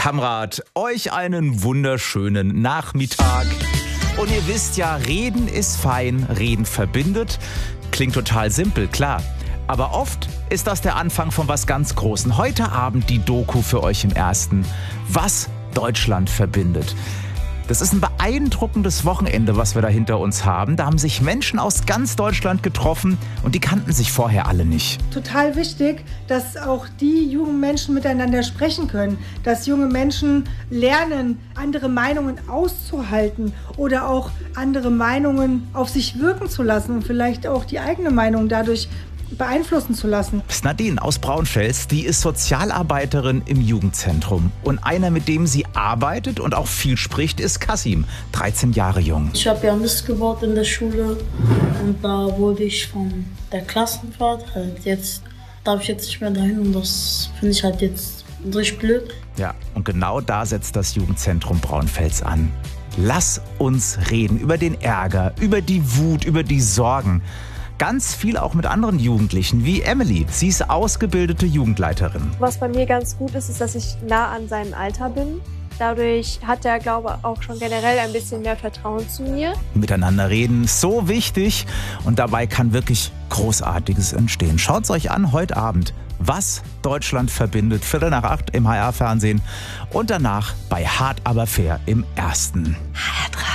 Kamrat, euch einen wunderschönen Nachmittag. Und ihr wisst ja, reden ist fein, reden verbindet. Klingt total simpel, klar. Aber oft ist das der Anfang von was ganz Großem. Heute Abend die Doku für euch im Ersten. Was Deutschland verbindet. Das ist ein beeindruckendes Wochenende, was wir da hinter uns haben. Da haben sich Menschen aus ganz Deutschland getroffen und die kannten sich vorher alle nicht. Total wichtig, dass auch die jungen Menschen miteinander sprechen können. Dass junge Menschen lernen, andere Meinungen auszuhalten oder auch andere Meinungen auf sich wirken zu lassen und vielleicht auch die eigene Meinung dadurch beeinflussen zu lassen. Das ist Nadine aus Braunfels, die ist Sozialarbeiterin im Jugendzentrum. Und einer, mit dem sie arbeitet und auch viel spricht, ist Kasim, 13 Jahre jung. Ich habe ja Mist gebaut in der Schule und da wurde ich von der Klassenfahrt jetzt darf ich jetzt nicht mehr dahin und das finde ich halt jetzt richtig blöd. Ja, und genau da setzt das Jugendzentrum Braunfels an. Lass uns reden über den Ärger, über die Wut, über die Sorgen. Ganz viel auch mit anderen Jugendlichen, wie Emily. Sie ist ausgebildete Jugendleiterin. Was bei mir ganz gut ist, ist, dass ich nah an seinem Alter bin. Dadurch hat er, glaube ich, auch schon generell ein bisschen mehr Vertrauen zu mir. Miteinander reden ist so wichtig und dabei kann wirklich Großartiges entstehen. Schaut's euch an heute Abend. Was Deutschland verbindet, 7:45 im HR-Fernsehen und danach bei Hart aber fair im Ersten. HR3.